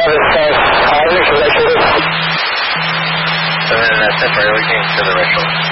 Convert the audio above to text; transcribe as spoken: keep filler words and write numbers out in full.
And then that's temporary, we came to the right shoulder.